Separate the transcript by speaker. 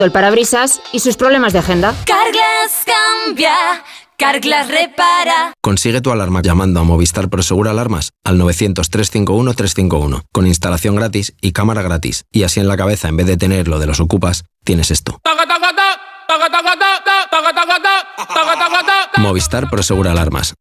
Speaker 1: el parabrisas y sus problemas de agenda.
Speaker 2: Carglass cambia, Carglass repara.
Speaker 3: Consigue tu alarma llamando a Movistar Prosegur Alarmas al 900-351-351 con instalación gratis y cámara gratis. Y así en la cabeza, en vez de tener lo de los ocupas, tienes esto. Movistar Prosegur Alarmas.